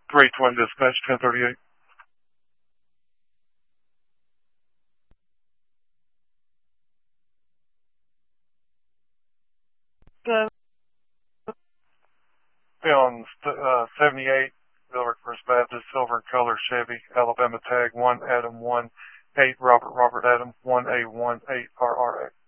320 dispatch, 1038. Be on 78, Silver First Baptist, silver color Chevy, Alabama tag 1 Adam 1 8 Robert Adam 1A 1 8 RRX.